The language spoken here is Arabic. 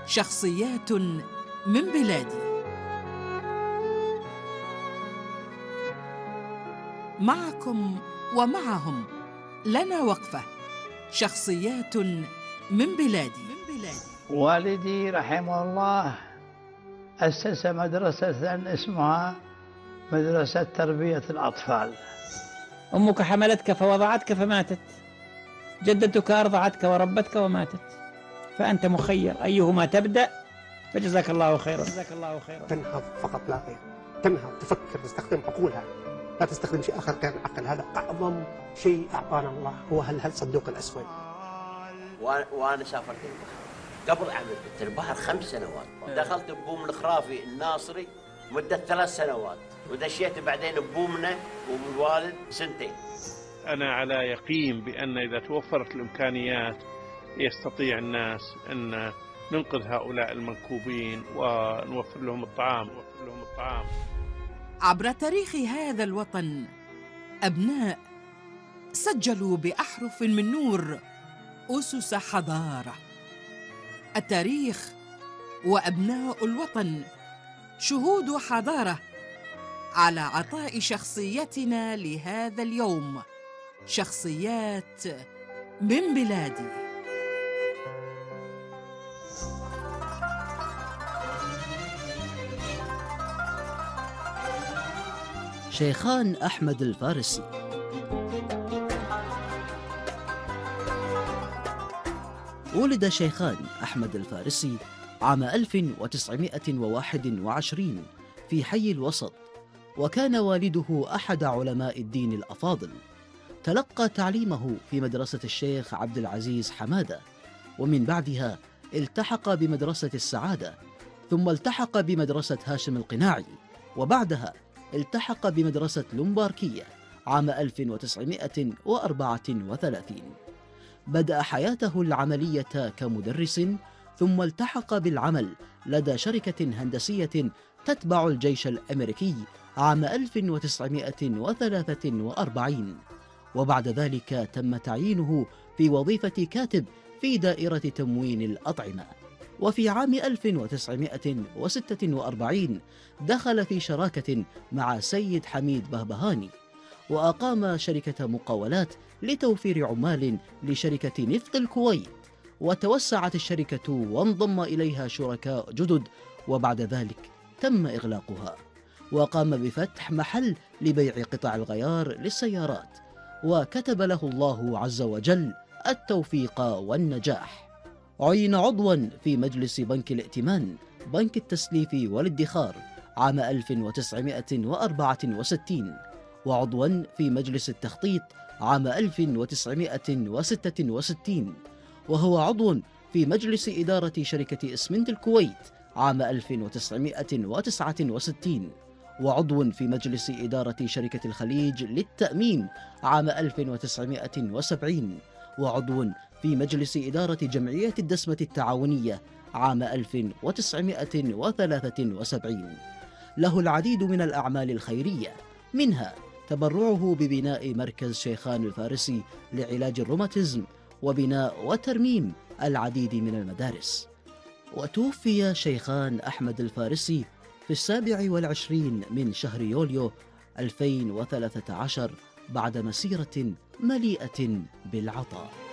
شخصيات من بلادي. معكم ومعهم لنا وقفة. شخصيات من بلادي. والدي رحمه الله أسس مدرسة اسمها مدرسة تربية الأطفال. أمك حملتك فوضعتك فماتت، جدتك أرضعتك وربتك وماتت، فأنت مخير أيهما تبدأ، فجزاك الله خيرا. تنهض فقط لا غير، تنهض، تفكر، تستخدم عقولها، لا تستخدم شيء آخر غير العقل. هذا أعظم شيء أعطانا الله، هو هالصندوق الأسود. وأنا سافرت البحر قبل عمل في البحر 5 سنوات. دخلت ببوم الخرافي الناصري مدة 3 سنوات، ودشيت بعدين ببومنا وبالوالد 2 سنين. أنا على يقين بأن إذا توفرت الإمكانيات يستطيع الناس أن ننقذ هؤلاء المنكوبين ونوفر لهم الطعام. عبر تاريخ هذا الوطن أبناء سجلوا بأحرف من نور أسس حضارة. التاريخ وأبناء الوطن شهود حضارة على عطاء شخصيتنا لهذا اليوم. شخصيات من بلادي. شيخان أحمد الفارسي. ولد شيخان أحمد الفارسي عام 1921 في حي الوسط، وكان والده أحد علماء الدين الأفاضل. تلقى تعليمه في مدرسة الشيخ عبد العزيز حمادة، ومن بعدها التحق بمدرسة السعادة، ثم التحق بمدرسة هاشم القناعي، وبعدها التحق بمدرسة لومباركية عام 1934. بدأ حياته العملية كمدرس، ثم التحق بالعمل لدى شركة هندسية تتبع الجيش الأمريكي عام 1943، وبعد ذلك تم تعيينه في وظيفة كاتب في دائرة تموين الأطعمة. وفي عام 1946 دخل في شراكة مع سيد حميد بهبهاني، وأقام شركة مقاولات لتوفير عمال لشركة نفط الكويت، وتوسعت الشركة وانضم إليها شركاء جدد، وبعد ذلك تم إغلاقها، وقام بفتح محل لبيع قطع الغيار للسيارات، وكتب له الله عز وجل التوفيق والنجاح. عين عضوا في مجلس بنك الائتمان بنك التسليف والادخار عام 1964، وعضوا في مجلس التخطيط عام 1966، وهو عضو في مجلس إدارة شركة إسمنت الكويت عام 1969، وعضو في مجلس إدارة شركة الخليج للتأمين عام 1970، وعضو في مجلس إدارة جمعية الدسمة التعاونية عام 1973. له العديد من الأعمال الخيرية، منها تبرعه ببناء مركز شيخان الفارسي لعلاج الروماتيزم، وبناء وترميم العديد من المدارس. وتوفي شيخان أحمد الفارسي في 27 من شهر يوليو 2013 بعد مسيرة مليئة بالعطاء.